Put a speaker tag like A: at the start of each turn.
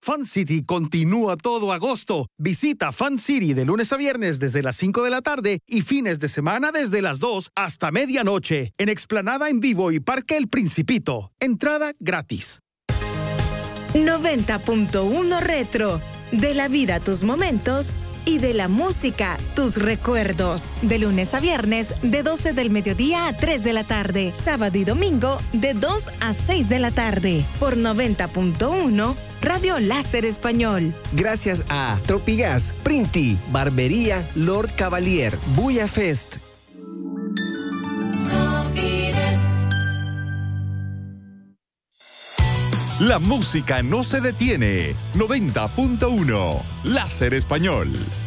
A: Fun City continúa todo agosto. Visita Fun City de lunes a viernes desde las 5 de la tarde y fines de semana desde las 2 hasta medianoche en Explanada en Vivo y Parque El Principito. Entrada gratis.
B: 90.1 Retro. De la vida tus momentos y de la música tus recuerdos. De lunes a viernes de 12 del mediodía a 3 de la tarde. Sábado y domingo de 2 a 6 de la tarde. Por 90.1 Radio Láser Español.
C: Gracias a Tropigas, Printi, Barbería Lord Cavalier, Buya Fest.
D: La música no se detiene. 90.1 Láser Español.